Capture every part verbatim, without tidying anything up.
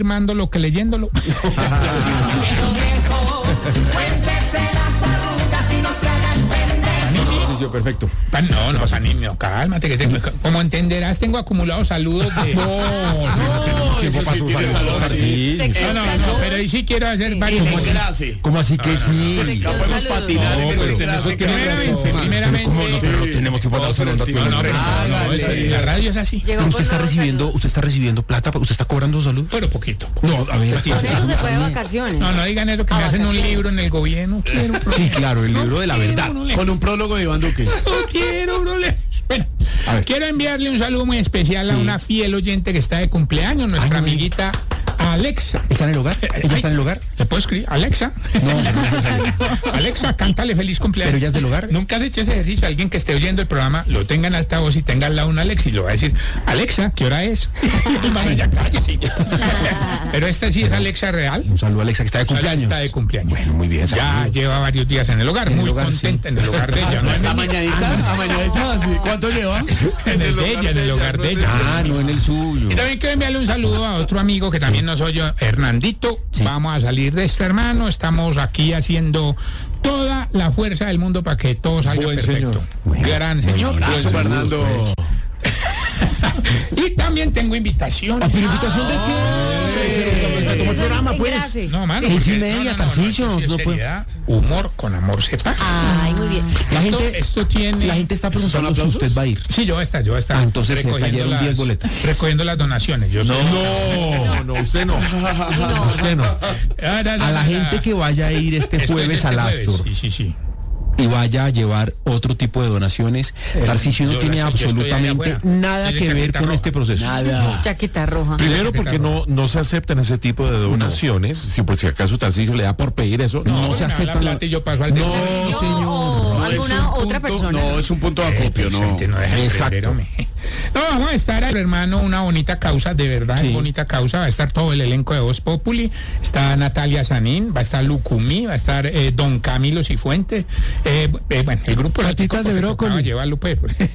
firmando lo que leyéndolo. Perfecto. No, no, Sanimio, cálmate, que tengo, como entenderás, tengo acumulados saludos de... No, no, tiempo para sus saludos. Sí, no, no, no, pero ahí sí quiero hacer varios. ¿Cómo así que sí? No podemos patinar en el clase. Primeramente, primeramente. Pero no tenemos tiempo para saludos. No, no, la radio es así. Pero usted está recibiendo, usted está recibiendo plata, usted está cobrando salud. Pero poquito. No, a ver. Con eso se fue de vacaciones. No, no digan eso, que me hacen un libro en el gobierno. Quiero. Sí, claro, el libro de la verdad. Con un prólogo de Iván Duque. No quiero problemas. Bueno, quiero enviarle un saludo muy especial a una fiel oyente que está de cumpleaños, nuestra Ay, amiguita Alexa. ¿Está en el hogar? ¿Ella está en el hogar? ¿Le puedo escribir? Alexa. No, no, no. Alexa, cántale feliz cumpleaños. ¿Pero ella es del hogar? Nunca has hecho ese ejercicio. Alguien que esté oyendo el programa lo tenga en altavoz y tenga al lado un Alexa y lo va a decir, Alexa, ¿qué hora es? Vamos, ya cállese. Pero esta sí es Alexa real. Un saludo a Alexa, que está de cumpleaños. Está de cumpleaños. Bueno, muy bien. Ya saludo. lleva varios días en el hogar, En el muy hogar, contenta sí. en el hogar de ella. ¿No? ¿Está mañanita? ¿A mañanita? Sí. ¿Cuánto lleva? En el de ella, en el hogar de ella. Ah, no en el suyo. Y también quiero enviarle un saludo a otro amigo que también no soy yo, Hernandito. Sí. Vamos a salir de este, hermano. Estamos aquí haciendo toda la fuerza del mundo para que todo salga Buen perfecto. señor. Bueno, Gran señor. Abrazo, Fernando. Y también tengo invitaciones. ¿Pero invitación de qué? ¿Cómo el programa, pues? No, mano. Seis porque- y media, no, no, no, Tarcisio, no, esto sí no es puede- seriedad. Humor con amor se paga. Ay, muy bien. La Esto- gente, esto tiene... la gente está preguntando si usted va a ir. Sí, yo voy a estar, yo voy a estar. Ah, entonces se recogiendo cayeron las- diez boletas. Recogiendo las donaciones. Yo soy- No, no, usted no. Usted no. Ah, no, no, A la no, gente no. que vaya a ir este Esto es jueves este al jueves. Astor Sí, sí, sí. y vaya a llevar otro tipo de donaciones, Tarcisio no yo tiene la sé, yo estoy allá absolutamente afuera. nada Soy de que ver chaqueta con roja. este proceso. Nada. Chaqueta roja. Primero porque no, no se aceptan ese tipo de donaciones. Si por si acaso Tarcisio le da por pedir eso. No, No, se se acepta acepta la la- plata y yo paso al No, de- señor. O No, es alguna un otra punto- persona. No, es un punto de acopio, no. Vicente, no deja de Exacto. prender, hombre. No, vamos a estar, hermano, una bonita causa, de verdad, Sí. es bonita causa. Va a estar todo el elenco de Voz Populi. Está Natalia Sanín, va a estar Lucumí, va a estar eh, Don Camilo Cifuentes. Eh, eh, bueno, el grupo Patitas de brócoli. Llevarlo, pues,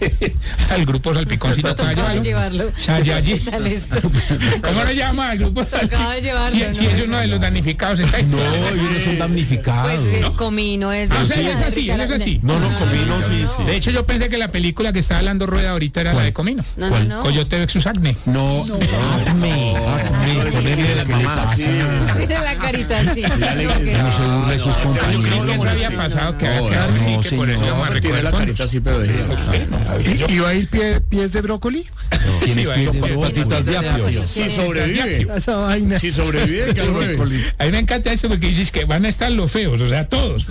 al grupo Salpiconcito para Tocaba llevarlo. llevarlo. Sayayi. ¿Qué tal esto? ¿Cómo lo llama el grupo? Tocaba llevarlo, Si, ¿no? si es uno de los damnificados, está ahí. No, ellos no son damnificados. Pues el comino es de... Ah, o sea, él es así, él es así. No, no, Comino sí, sí. De hecho, yo pensé que la película que estaba hablando Rueda ahorita era la de Comino. No, no, no. Coyote versus Acne. No, Acme. Acme, con él de la mamá. Mira la carita así. No se burle de sus Yo creí que eso compañeros. había pasado, que había No, quedado no, así, que por eso señor. íbamos a Tiene recoger la fondos. carita así, pero de... ¿Y, y va a ir pie- pies de brócoli? Tiene Sí, pies de va, brócoli. Patitas de apio. Si sobrevive. Esa vaina. Si sobrevive, que al jueves. A mí me encanta esto porque dices que van a estar los feos, o sea, todos.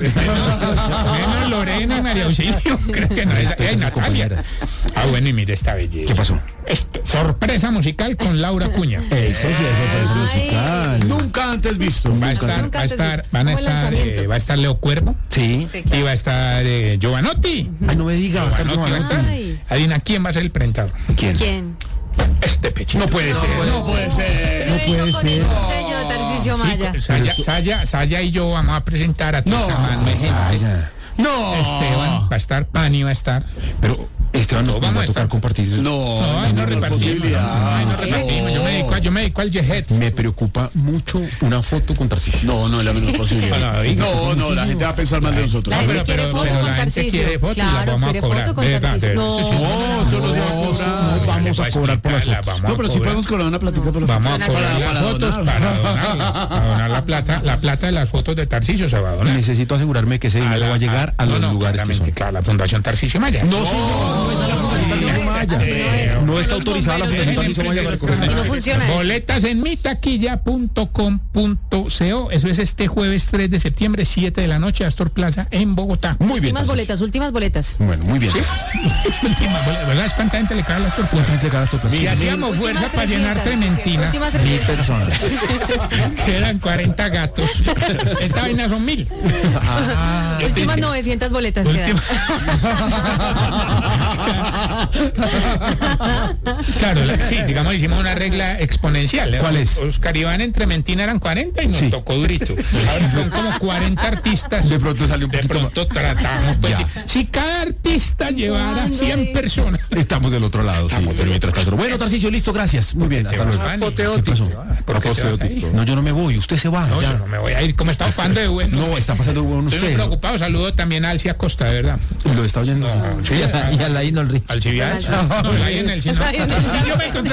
Menos Lorena y María Auxilio, creo que no. Esa- Ay, Natalia. Ah, bueno, y mire esta belleza. ¿Qué pasó? Este, sorpresa musical con Laura Cuña. Eso sí, eso es musical. Nunca antes visto. Va a estar, Nunca va a antes estar, visto. van a Como el estar, lanzamiento. eh, va a estar Leo Cuervo Sí. Sí, y claro. va a estar eh, Giovanotti. Ay, no me diga, va a estar Giovanotti va a estar. Ay. Adivina quién va a ser el presentador. ¿Quién? ¿Quién? Este pechito. No puede ser. No puede ser. No puede con ser. el sello de Tarcisio Maya. Sí, Saya, Saya, Saya y yo vamos a presentar a toda No. esta mano de gente. Vaya. No. Esteban va a estar, Pani va a estar. Pero Esteban nos No, vamos va a a tocar estar- compartir. No, No, ahí no hay repartimos. posibilidad. Ahí no repartimos. Yo me dedico, a- yo me dedico al Jet. Me preocupa mucho una foto con Tarcisio. No, no es la menor posibilidad. No, no, la gente va a pensar mal de nosotros. La No, gente pero- quiere pero- foto pero con la gente Tarcisio. quiere foto y la Claro, vamos a quiere cobrar. foto con De verdad, Tarcisio. de- No, eso sí. No, eso no se va a cobrar. No, vamos a cobrar por las fotos. Vamos No, a pero sí cobrar. podemos cobrar una platica por las Vamos a fotos. cobrar Para- las para fotos donar. para donarlas, para donar la plata, la plata de las fotos de Tarcisio se va a donar. Necesito asegurarme que ese dinero la- va a llegar a no, los no, lugares que claramente, son. claro, la Fundación Tarcisio Maya. No, señor, no es a la Fundación Tarcisio Maya. No está autorizada la Fundación Tarcisio Maya para recoger. Así no funciona eso. Boletas en mitaquilla punto com punto co. Eso es este jueves tres de septiembre, siete de la noche, Astor Plaza, en Bogotá. Muy bien. Últimas Tarcisio. boletas, últimas boletas. Bueno, muy bien. Es última, ¿verdad? ¿Es cuánta gente le cae a Astor Plaza? ¿Cuánto entregar a Astor Plaza? Si hacíamos Últimas fuerza para llenar trescientas. Trementina, Últimas Mil trescientas. personas. que eran cuarenta gatos. Esta vaina son mil. Ah, Yo te Últimas dije- novecientas boletas quedan. Última- Claro, la- sí, digamos, hicimos una regla exponencial. ¿Cuál es? Oscar Iván entre Mentina eran cuarenta y nos Sí. tocó durito. Ahora son como cuarenta artistas. De pronto sale un De poquito pronto tratamos, pues, Ya. si cada artista llevara cien personas. Estamos del otro lado, sí, pero mientras tanto. Bueno, Tarcisio, listo, gracias. Muy bien, hasta luego. Apoteótico. ¿Qué pasó? ¿Por qué te vas a ir? Apoteótico. No, yo no me voy, usted se va. No, ya. yo no me voy a ir. ¿Cómo está ocupando de bueno? No, está pasando bueno Estoy muy usted. preocupado. Saludo también a Alcia Costa, de verdad. Lo está oyendo. Sí, Y a la Inolri. al Civial. No, ahí en el, si no. Ahí en el- Si yo me encontré